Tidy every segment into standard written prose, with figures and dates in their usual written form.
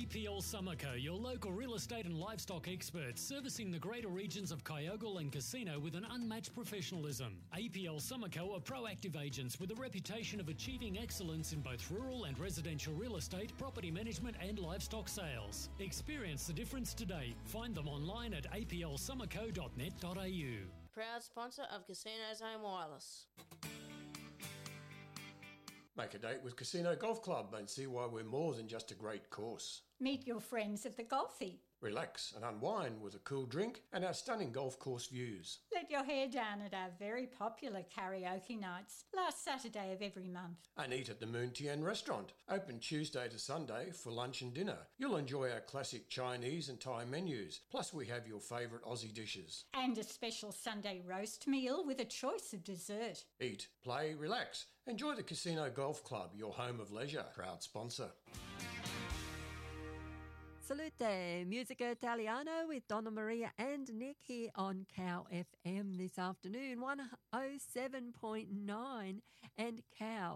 APL Summerco, your local real estate and livestock experts, servicing the greater regions of Kyogle and Casino with an unmatched professionalism. APL Summerco are proactive agents with a reputation of achieving excellence in both rural and residential real estate, property management and livestock sales. Experience the difference today. Find them online at aplsummerco.net.au. Proud sponsor of Casino Zone Wireless. Make a date with Casino Golf Club and see why we're more than just a great course. Meet your friends at the Golfy. Relax and unwind with a cool drink and our stunning golf course views. Let your hair down at our very popular karaoke nights, last Saturday of every month. And eat at the Moon Tien restaurant, open Tuesday to Sunday for lunch and dinner. You'll enjoy our classic Chinese and Thai menus, plus we have your favourite Aussie dishes. And a special Sunday roast meal with a choice of dessert. Eat, play, relax. Enjoy the Casino Golf Club, your home of leisure. Proud sponsor. Salute, Musica Italiano with Donna Maria and Nick here on Cow FM this afternoon, 107.9 and Cow,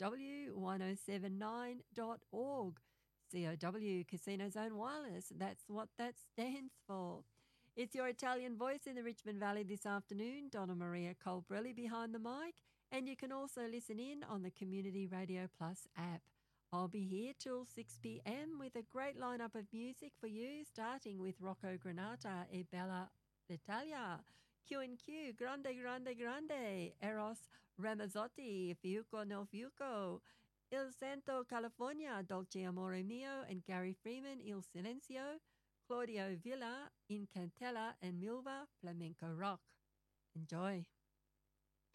COW1079.org. COW, Casino Zone Wireless, that's what that stands for. It's your Italian voice in the Richmond Valley this afternoon, Donna Maria Colbrelli behind the mic, and you can also listen in on the Community Radio Plus app. I'll be here till 6 p.m. with a great lineup of music for you, starting with Rocco Granata e Bella Italia, Q&Q, Grande Grande Grande, Eros Ramazzotti, Fiuco nel Fiuco, Il Santo California, Dolce Amore Mio, and Gary Freeman, Il Silencio, Claudio Villa, Incantella, and Milva, Flamenco Rock. Enjoy.